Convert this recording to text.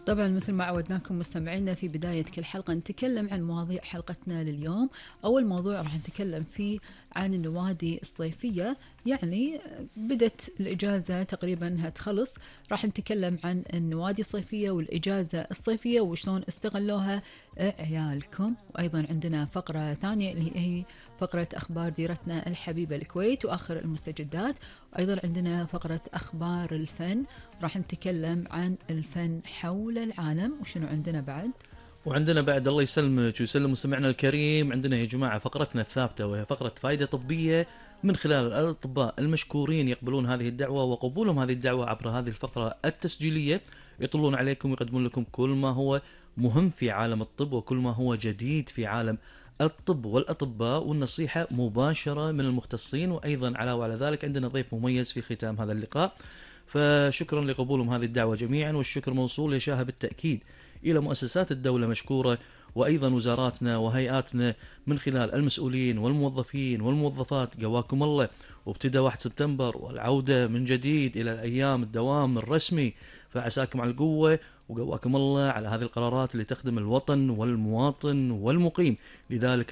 طبعا مثل ما عودناكم مستمعينا في بداية كل حلقة نتكلم عن مواضيع حلقتنا لليوم. أول موضوع راح نتكلم فيه عن النوادي الصيفية، يعني بدت الإجازة تقريبا هتخلص، راح نتكلم عن النوادي الصيفية والإجازة الصيفية وشلون استغلوها عيالكم. وأيضا عندنا فقرة ثانية اللي هي فقرة أخبار ديرتنا الحبيبة الكويت وآخر المستجدات، وأيضا عندنا فقرة أخبار الفن، راح نتكلم عن الفن حول العالم. وشنو عندنا بعد؟ وعندنا بعد الله يسلمك ويسلم مستمعنا الكريم، عندنا يا جماعة فقرتنا الثابتة وهي فقرة فائدة طبية من خلال الأطباء المشكورين يقبلون هذه الدعوة، وقبولهم هذه الدعوة عبر هذه الفقرة التسجيلية يطلون عليكم ويقدمون لكم كل ما هو مهم في عالم الطب وكل ما هو جديد في عالم الطب والأطباء، والنصيحة مباشرة من المختصين. وأيضا علاوة على ذلك عندنا ضيف مميز في ختام هذا اللقاء. فشكرا لقبولهم هذه الدعوة جميعا، والشكر موصول يا شاهة بالتأكيد إلى مؤسسات الدولة مشكورة، وأيضا وزاراتنا وهيئاتنا من خلال المسؤولين والموظفين والموظفات، قواكم الله. وابتدى 1 سبتمبر والعودة من جديد إلى الأيام الدوام الرسمي، فعساكم على القوة وقواكم الله على هذه القرارات اللي تخدم الوطن والمواطن والمقيم. لذلك